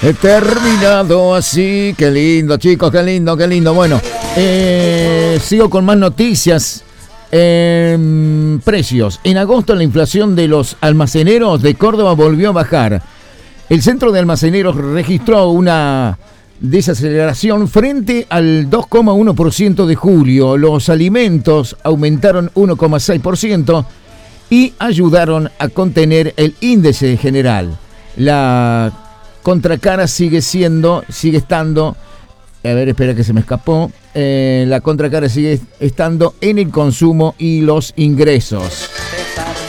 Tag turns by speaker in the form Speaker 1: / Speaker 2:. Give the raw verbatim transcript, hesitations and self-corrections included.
Speaker 1: He terminado así. Qué lindo, chicos, qué lindo, qué lindo. Bueno, eh, sigo con más noticias. Eh, precios. En agosto la inflación de los almaceneros de Córdoba volvió a bajar. El Centro de Almaceneros registró una desaceleración frente al dos coma uno por ciento de julio. Los alimentos aumentaron uno coma seis por ciento y ayudaron a contener el índice general. La contracara sigue siendo, sigue estando, a ver, espera que se me escapó, eh, la contracara sigue estando en el consumo y los ingresos.